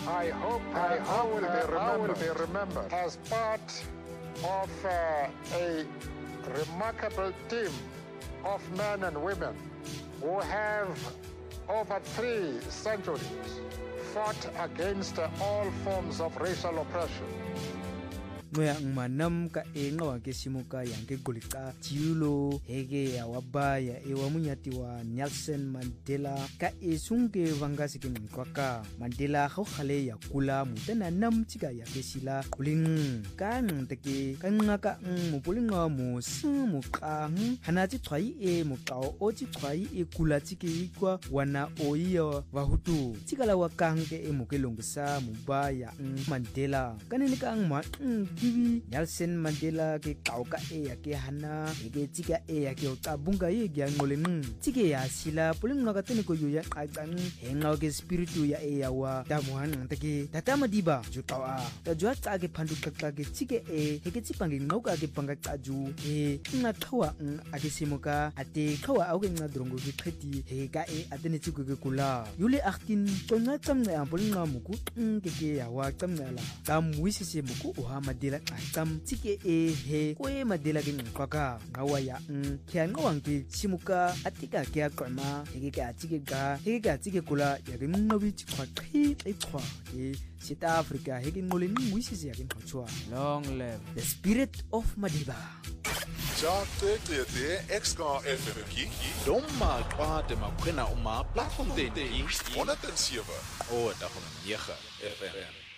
I hope will be remembered as part of a remarkable team of men and women who have over 3 centuries fought against all forms of racial oppression. Ngoya manam ka enga wa ke simuka yang ke golika jiulo hege ya wabaya e wa munyati wa Nelson Mandela ka esunge vangasi ke nkwaka Mandela go khale ya kula mutana nam tsika ya ke sila kuling ka nteke ka ngaka mopolinga mo simu ka hana tsi tshwai e mokao o tsi tshwai e kula tsike ikwa wana oiya wa hutu tsikala wa kange e mokelongsa mubaya Mandela kanene ka ngma Kiwi Nelson Mandela ke kauka e ya ke hana ke tsika e ya ke tabunga ye gya ngoleng tsike ya sila pulinga ka tene ko ya qaqang henga ke spiritu ya e ya wa tamuhan take tatama diba jutawa ta jwa tsa ke phandu qaqqa ke tsike e ke tsipange ngoka ke panga qaju e nga thawa a ke simuka ate khawa a ke nga drongo ke kheti he ka e atene tsiko ke kula yule aktin tsonga tsamna ya pulinga muku ke ya wa tsamnala tamwisi se muku o ha Mandela tsam tsike e he kwe Mandela ke nqaka ngawa ya kya ngawang ke simuka atika ke aqama he ke tsike ga he ke tsike kula ya ke ngobi tshwa qhi tshwa ke South Africa he ke ngole ngwisisi ya ke nqachwa long live the spirit of Madiba ja te extra FM ki domma kwade makwena uma platform de 107 o da 9 FM